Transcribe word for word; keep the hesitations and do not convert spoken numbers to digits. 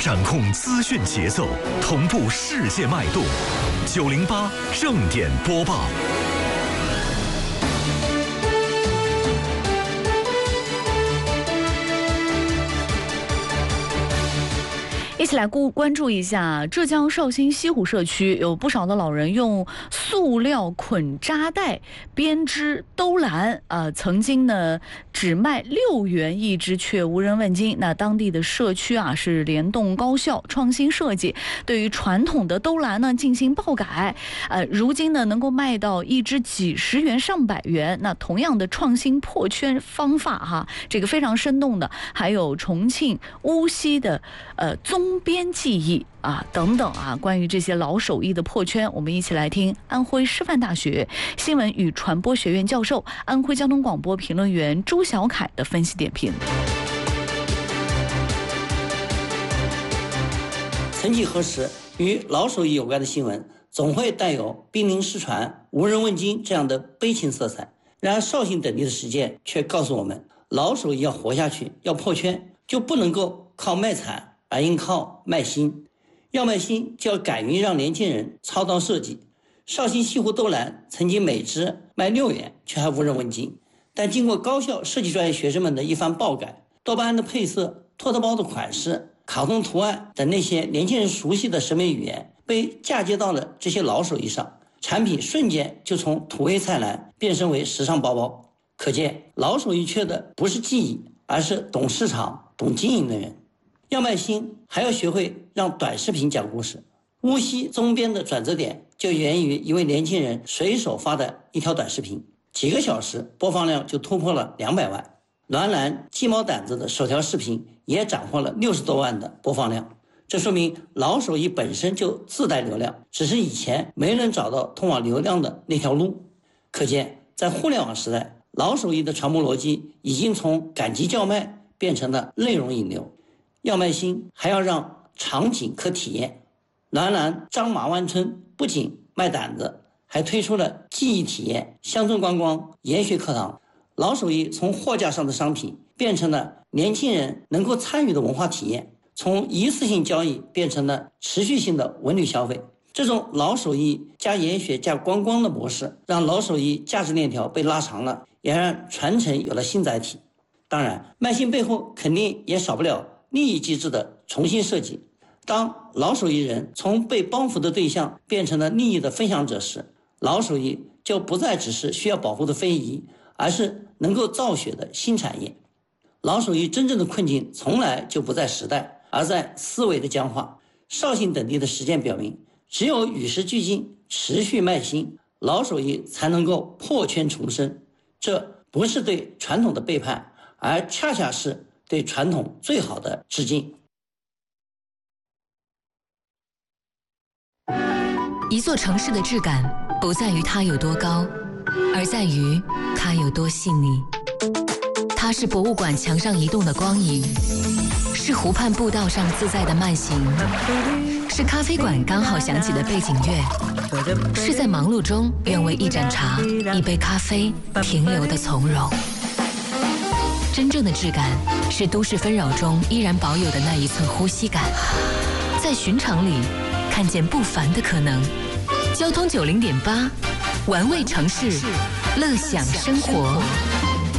掌控资讯节奏，同步世界脉动。九零八正点播报。 一起来关注一下浙江绍兴西湖社区，有不少的老人用塑料捆扎带编织兜篮，呃，曾经呢只卖六元一只，却无人问津。那当地的社区啊是联动高效，创新设计，对于传统的兜篮呢进行爆改，呃，如今呢能够卖到一只几十元、上百元。那同样的创新破圈方法哈，这个非常生动的，还有重庆、无锡的呃宗编技艺啊等等啊，关于这些老手艺的破圈，我们一起来听安徽师范大学新闻与传播学院教授、安徽交通广播评论员朱小凯的分析点评。 曾几何时，与老手艺有关的新闻总会带有濒临失传、无人问津这样的悲情色彩。然而绍兴等地的实践却告诉我们，老手艺要活下去，要破圈，就不能够靠卖惨，而应靠卖新。要卖新，就要敢于让年轻人操刀设计。绍兴西湖兜篮曾经每只卖六元，却还无人问津。但经过高校设计专业学生们的一番爆改，多巴胺的配色、托特包的款式、卡通图案等那些年轻人熟悉的审美语言被嫁接到了这些老手艺上，产品瞬间就从土味菜篮变身为时尚包包。可见老手艺缺的不是技艺，而是懂市场、懂经营的人。要卖新，还要学会让短视频讲故事。无锡宗编的转折点就源于一位年轻人随手发的一条短视频，几个小时播放量就突破了两百万。栾兰鸡毛掸子的首条视频也斩获了六十多万的播放量。这说明老手艺本身就自带流量，只是以前没人找到通往流量的那条路。可见在互联网时代，老手艺的传播逻辑已经从赶集叫卖变成了内容引流。要卖新，还要让场景可体验。栾兰张马湾村不仅卖掸子，还推出了记忆体验、乡村观光、研学课堂。老手艺从货架上的商品变成了年轻人能够参与的文化体验，从一次性交易变成了持续性的文旅消费。这种老手艺加研学加观光的模式，让老手艺价值链条被拉长了，也让传承有了新载体。当然，卖新背后肯定也少不了利益机制的重新设计。当老手艺人从被帮扶的对象变成了利益的分享者时，老手艺就不再只是需要保护的非遗，而是能够造血的新产业。老手艺真正的困境从来就不在时代，而在思维的僵化。绍兴等地的实践表明，只有与时俱进，持续卖新，老手艺才能够破圈重生。这不是对传统的背叛，而恰恰是对传统最好的致敬。 一座城市的质感不在于它有多高，而在于它有多细腻。它是博物馆墙上移动的光影，是湖畔步道上自在的慢行，是咖啡馆刚好响起的背景乐，是在忙碌中愿为一盏茶、一杯咖啡停留的从容。真正的质感是都市纷扰中依然保有的那一寸呼吸感，在寻常里看见不凡的可能。交通九零点八，玩味城市，乐享生活。